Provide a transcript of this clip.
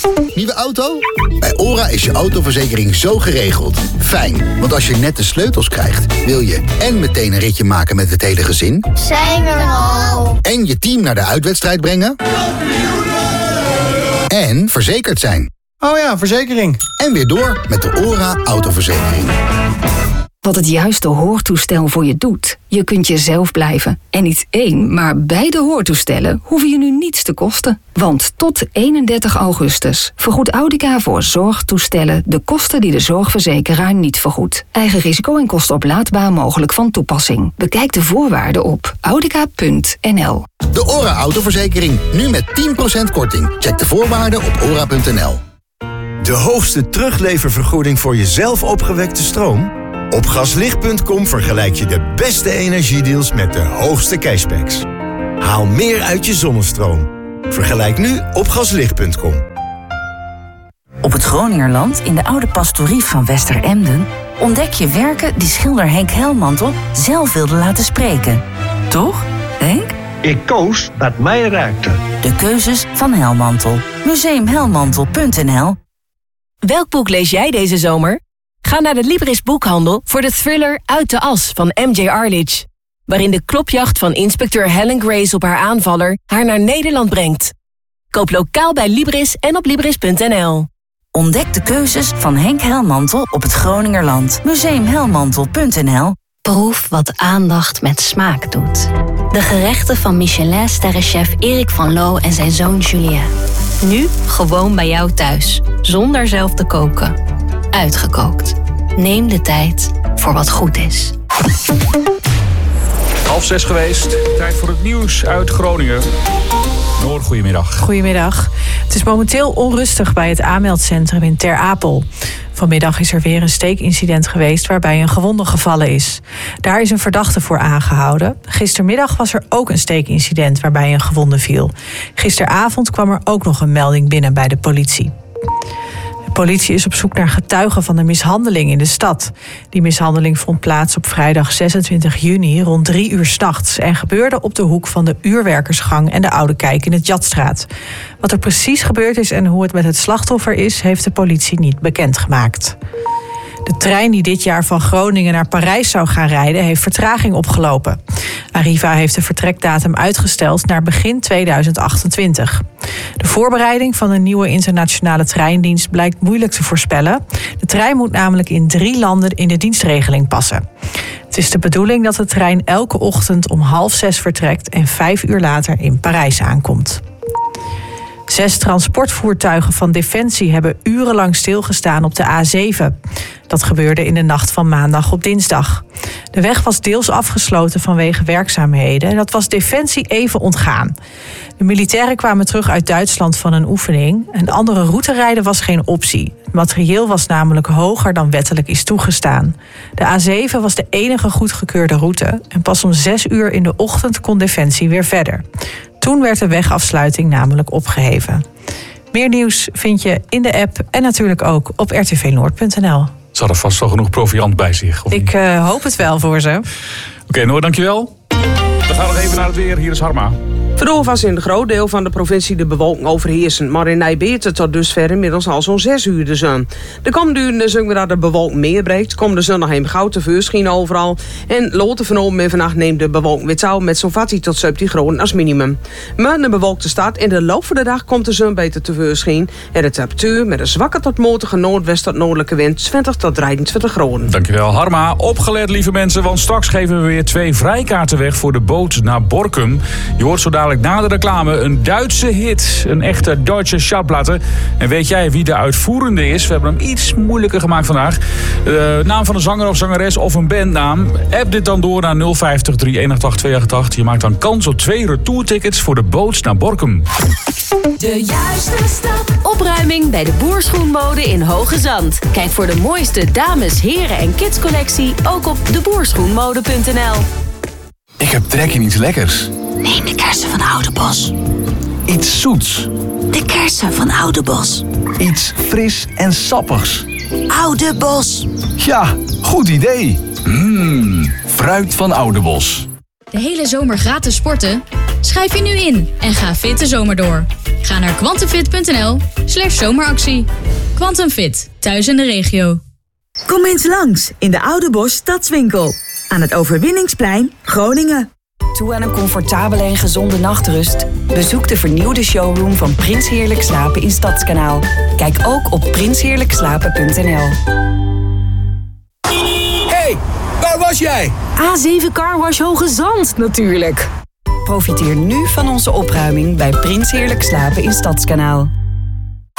Nieuwe auto? Bij OHRA is je autoverzekering zo geregeld. Fijn, want als je net de sleutels krijgt, wil je en meteen een ritje maken met het hele gezin. Zijn we er al? En je team naar de uitwedstrijd brengen. En verzekerd zijn. Oh ja, verzekering. En weer door met de OHRA autoverzekering. Wat het juiste hoortoestel voor je doet. Je kunt jezelf blijven. En niet één, maar beide hoortoestellen hoeven je nu niets te kosten. Want tot 31 augustus vergoedt Audica voor zorgtoestellen de kosten die de zorgverzekeraar niet vergoedt. Eigen risico en kosten oplaadbaar mogelijk van toepassing. Bekijk de voorwaarden op audica.nl. De OHRA autoverzekering, nu met 10% korting. Check de voorwaarden op ora.nl. De hoogste terugleververgoeding voor je zelf opgewekte stroom? Op gaslicht.com vergelijk je de beste energiedeals met de hoogste cashbacks. Haal meer uit je zonnestroom. Vergelijk nu op gaslicht.com. Op het Groningerland, in de oude pastorie van Westeremden, ontdek je werken die schilder Henk Helmantel zelf wilde laten spreken. Toch, Henk? Ik koos wat mij raakte. De keuzes van Helmantel. Museumhelmantel.nl. Welk boek lees jij deze zomer? Ga naar de Libris Boekhandel voor de thriller Uit de As van M.J. Arledge, waarin de klopjacht van inspecteur Helen Grace op haar aanvaller haar naar Nederland brengt. Koop lokaal bij Libris en op Libris.nl. Ontdek de keuzes van Henk Helmantel op het Groningerland. Museumhelmantel.nl. Proef wat aandacht met smaak doet. De gerechten van Michelin-sterrenchef Erik van Loo en zijn zoon Julien. Nu gewoon bij jou thuis, zonder zelf te koken. Uitgekookt. Neem de tijd voor wat goed is. 5:30 geweest. Tijd voor het nieuws uit Groningen. Noor, goedemiddag. Goedemiddag. Het is momenteel onrustig bij het aanmeldcentrum in Ter Apel. Vanmiddag is er weer een steekincident geweest waarbij een gewonde gevallen is. Daar is een verdachte voor aangehouden. Gistermiddag was er ook een steekincident waarbij een gewonde viel. Gisteravond kwam er ook nog een melding binnen bij de politie. De politie is op zoek naar getuigen van de mishandeling in de stad. Die mishandeling vond plaats op vrijdag 26 juni rond 3 uur 's nachts en gebeurde op de hoek van de Uurwerkersgang en de Oude Kijk in het Jatstraat. Wat er precies gebeurd is en hoe het met het slachtoffer is, heeft de politie niet bekendgemaakt. De trein die dit jaar van Groningen naar Parijs zou gaan rijden, heeft vertraging opgelopen. Arriva heeft de vertrekdatum uitgesteld naar begin 2028. De voorbereiding van een nieuwe internationale treindienst blijkt moeilijk te voorspellen. De trein moet namelijk in 3 landen in de dienstregeling passen. Het is de bedoeling dat de trein elke ochtend om 5:30 vertrekt en 5 uur later in Parijs aankomt. 6 transportvoertuigen van Defensie hebben urenlang stilgestaan op de A7. Dat gebeurde in de nacht van maandag op dinsdag. De weg was deels afgesloten vanwege werkzaamheden en dat was Defensie even ontgaan. De militairen kwamen terug uit Duitsland van een oefening. Een andere route rijden was geen optie. Het materieel was namelijk hoger dan wettelijk is toegestaan. De A7 was de enige goedgekeurde route en pas om 6 uur in de ochtend kon Defensie weer verder. Toen werd de wegafsluiting namelijk opgeheven. Meer nieuws vind je in de app en natuurlijk ook op rtvnoord.nl. Ze hadden vast wel genoeg proviant bij zich. Ik hoop het wel voor ze. Oké, Noor, dankjewel. Dan gaan we nog even naar het weer. Hier is Harma. Vandaag was in een groot deel van de provincie de bewolking overheersen. Maar in Nijbeerte tot dusver inmiddels al zo'n 6 uur de zon. De komende uren zien we dat de bewolking meer breekt. Komt de zon nog even gauw tevoorschijn overal. En later vanochtend en vannacht neemt de bewolking weer toe met zo'n 14 tot 17 graden als minimum. Maar een bewolkte stad. In de loop van de dag komt de zon beter tevoorschijn. En de temperatuur met een zwakke tot matige noordwest tot noordelijke wind 20 tot 23 graden. Dankjewel, Harma. Opgelet, lieve mensen, want straks geven we weer 2 vrijkaarten weg voor de boot naar Borkum. Je hoort zo dadelijk na de reclame een Duitse hit. Een echte Deutsche Schallplatte. En weet jij wie de uitvoerende is? We hebben hem iets moeilijker gemaakt vandaag. Naam van een zanger of zangeres of een bandnaam. App dit dan door naar 050 318 288. Je maakt dan kans op 2 retourtickets voor de boot naar Borkum. De juiste stap. Opruiming bij de Boerschoenmode in Hoge Zand. Kijk voor de mooiste dames, heren en kidscollectie ook op deboerschoenmode.nl. Ik heb trek in iets lekkers. Neem de kersen van Oudebos. Iets zoets. De kersen van Oudebos. Iets fris en sappigs. Oudebos. Ja, goed idee. Fruit van Oudebos. De hele zomer gratis sporten? Schrijf je nu in en ga fit de zomer door. Ga naar quantumfit.nl/zomeractie. Quantum Fit, thuis in de regio. Kom eens langs in de Oude Bosch Stadswinkel. Aan het Overwinningsplein, Groningen. Toe aan een comfortabele en gezonde nachtrust? Bezoek de vernieuwde showroom van Prins Heerlijk Slapen in Stadskanaal. Kijk ook op prinsheerlijkslapen.nl. Hey, waar was jij? A7 Carwash Hoge Zand natuurlijk. Profiteer nu van onze opruiming bij Prins Heerlijk Slapen in Stadskanaal.